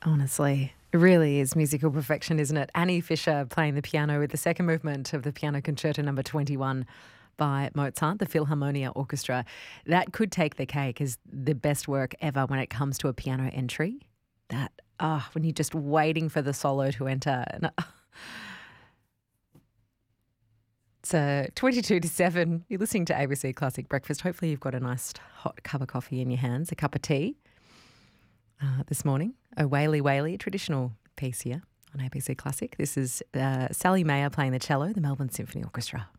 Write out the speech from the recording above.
Honestly, it really is musical perfection, isn't it? Annie Fisher playing the piano with the second movement of the Piano Concerto number 21 by Mozart, the Philharmonia Orchestra. That could take the cake as the best work ever when it comes to a piano entry. When you're just waiting for the solo to enter. It's 22 to 7. You're listening to ABC Classic Breakfast. Hopefully you've got a nice hot cup of coffee in your hands, a cup of tea this morning. A Waly Waly, a traditional piece here on ABC Classic. This is Sally Mayer playing the cello, the Melbourne Symphony Orchestra.